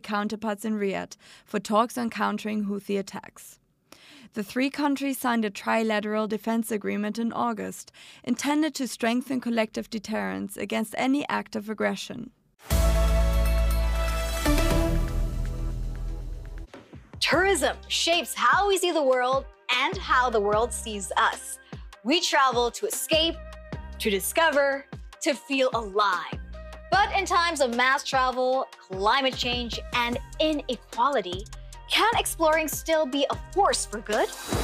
counterparts in Riyadh for talks on countering Houthi attacks. The three countries signed a trilateral defense agreement in August, intended to strengthen collective deterrence against any act of aggression. Tourism shapes how we see the world and how the world sees us. We travel to escape, to discover, to feel alive. But in times of mass travel, climate change, and inequality, can exploring still be a force for good?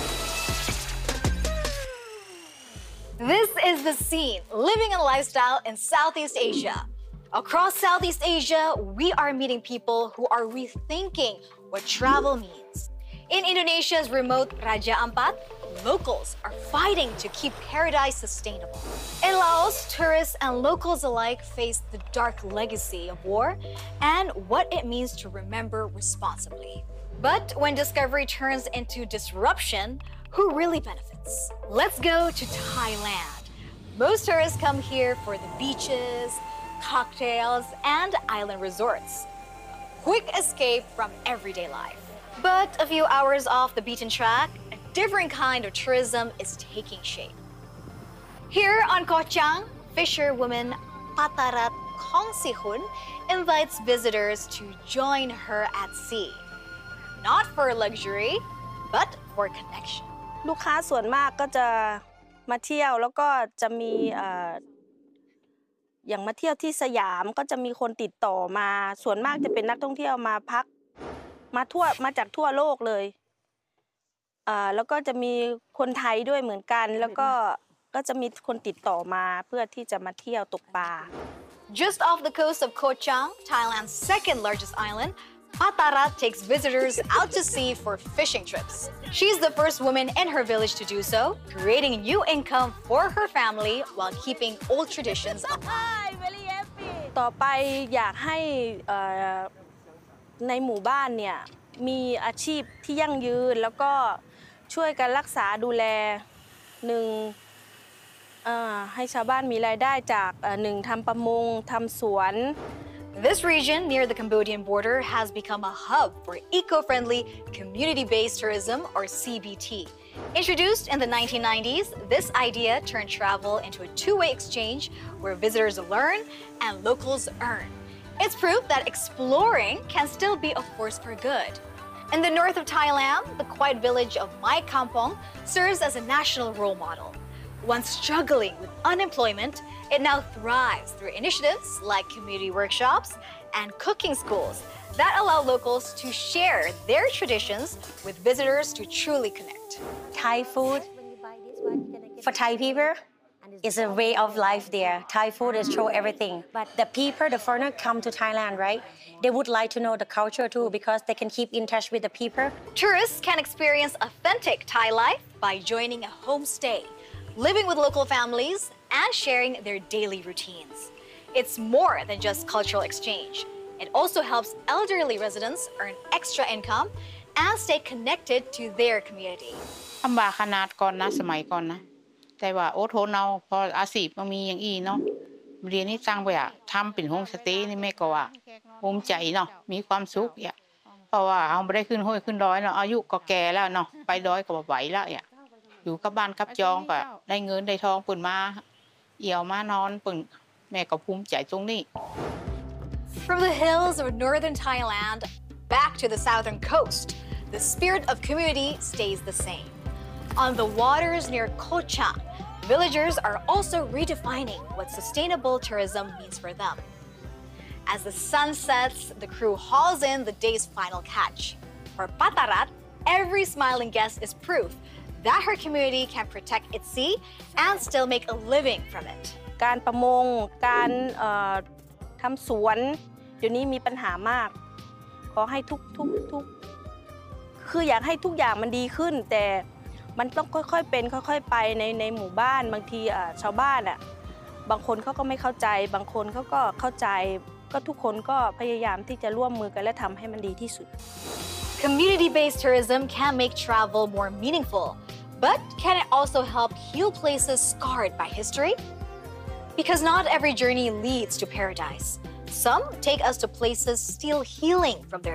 This is The Scene, living a lifestyle in Southeast Asia. Across Southeast Asia, we are meeting people who are rethinking what travel means. In Indonesia's remote Raja Ampat, locals are fighting to keep paradise sustainable. In Laos, tourists and locals alike face the dark legacy of war and what it means to remember responsibly. But when discovery turns into disruption, who really benefits? Let's go to Thailand. Most tourists come here for the beaches, cocktails, and island resorts. A quick escape from everyday life. But a few hours off the beaten track, a different kind of tourism is taking shape. Here on Koh Chang, fisherwoman Patarat Kongsikhun invites visitors to join her at sea. Not for luxury, but for connection. ลูกค้าส่วนมากก็จะมาเที่ยวแล้วก็จะมีอย่างมาเที่ยวที่สยามก็จะมีคนติดต่อมาส่วนมากจะเป็นนักท่องเที่ยวมาพักมาจากทั่วโลกเลยแล้วก็จะมีคนไทยด้วยเหมือนกันแล้วก็จะมีคนติดต่อมาเพื่อที่จะมาเที่ยวตกปลา Just off the coast of Koh Chang, Thailand's second largest island, Patarat takes visitors out to sea for fishing trips. She's the first woman in her village to do so, creating new income for her family while keeping old traditions alive. ต่อไปอยากให้ในหมู่บ้านเนี่ยมีอาชีพที่ยั่งยืนแล้วก็ช่วยกันรักษาดูแลให้ชาวบ้านมีรายได้จากทำประมงทำสวน This region near the Cambodian border has become a hub for eco-friendly community-based tourism, or CBT. Introduced in the 1990s, this idea turned travel into a two-way exchange where visitors learn and locals earn. It's proof that exploring can still be a force for good. In the north of Thailand, the quiet village of Mai Kampong serves as a national role model. Once struggling with unemployment, it now thrives through initiatives like community workshops and cooking schools that allow locals to share their traditions with visitors to truly connect. Thai food for Thai people is a way of life there. Thai food is show everything. But the people, the foreigner come to Thailand, right? They would like to know the culture too because they can keep in touch with the people. Tourists can experience authentic Thai life by joining a homestay, living with local families, and sharing their daily routines. It's more than just cultural exchange. It also helps elderly residents earn extra income and stay connected to their community. ลำบากขนาดก่อนนะสมัยก่อนนะแต่ว่าอดทนเอาพออาชีพมันมีอย่างอีเนาะเรียนนี่ตั้งไปทำเป็นโฮมสเตย์นี่แม่ก็ว่าภูมิใจเนาะมีความสุขเพราะว่าเราไม่ได้ขึ้นห้วยขึ้นดอยเนาะอายุก็แก่แล้วเนาะไปดอยก็บ่ไหวแล้วอยู่กับบ้านกับจองก็ได้เงินได้ทองเปิ่นมาเอี่ยวมานอนเปิ่นแม่ก็ภูมิใจตรงนี้ From the hills of northern Thailand back to the southern coast, the spirit of community stays the same. On the waters near Koh Chang, villagers are also redefining what sustainable tourism means for them. As the sun sets, the crew hauls in the day's final catch. For Patarat, every smiling guest is proof that her community can protect its sea and still make a living from it. การประมงการทำสวนเดี๋ยวนี้มีปัญหามากขอให้ทุกคืออยากให้ทุกอย่างมันดีขึ้นแต่มันต้องค่อยๆเป็นค่อยๆไปในหมู่บ้านบางทีชาวบ้านบางคนเขาก็ไม่เข้าใจบางคนเขาก็เข้าใจก็ทุกคนก็พยายามที่จะร่วมมือกันและทำให้มันดีที่สุด Community-based tourism can make travel more meaningful, but can it also help heal places scarred by history? Because not every journey leads to paradise. Some take us to places still healing from their